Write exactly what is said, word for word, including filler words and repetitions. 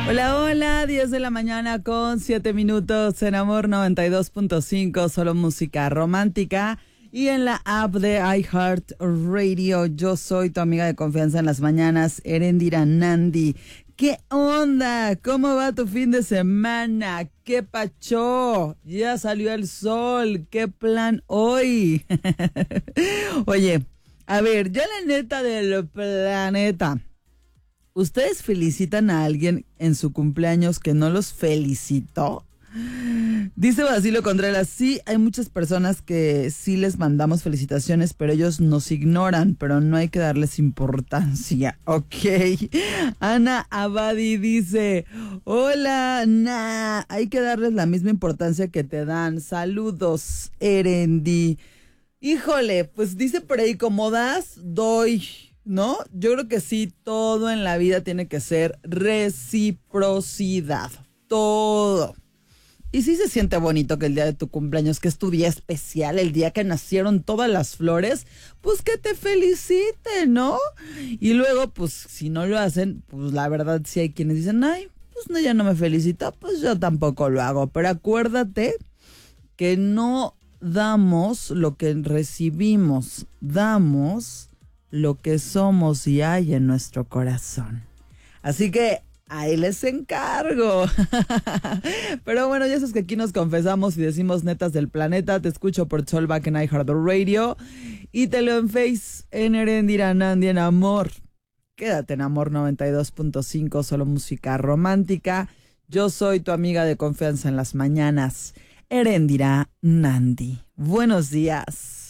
Hola, hola, diez de la mañana con siete minutos en Amor noventa y dos punto cinco, solo música romántica. Y en la app de iHeartRadio, yo soy tu amiga de confianza en las mañanas, Erendira Nandi. ¿Qué onda? ¿Cómo va tu fin de semana? ¿Qué pachó? Ya salió el sol. ¿Qué plan hoy? Oye, a ver, ya la neta del planeta. ¿Ustedes felicitan a alguien en su cumpleaños que no los felicitó? Dice Basilio Contreras, sí, hay muchas personas que sí les mandamos felicitaciones, pero ellos nos ignoran, pero no hay que darles importancia. Ok. Ana Abadi dice, hola, nah, hay que darles la misma importancia que te dan. Saludos, Erendi. Híjole, pues dice por ahí, como das, doy. ¿No? Yo creo que sí, todo en la vida tiene que ser reciprocidad. Todo. Y sí se siente bonito que el día de tu cumpleaños, que es tu día especial, el día que nacieron todas las flores, pues que te feliciten, ¿no? Y luego, pues si no lo hacen, pues la verdad sí hay quienes dicen, ay, pues no, ya no me felicita, pues yo tampoco lo hago. Pero acuérdate que no damos lo que recibimos, damos lo que somos y hay en nuestro corazón. Así que ahí les encargo. Pero bueno, ya sabes que aquí nos confesamos y decimos netas del planeta. Te escucho por Solback en iHeartRadio y te leo en Face en Erendira Nandi en Amor. Quédate en Amor noventa y dos punto cinco, solo música romántica. Yo soy tu amiga de confianza en las mañanas, Erendira Nandi. Buenos días.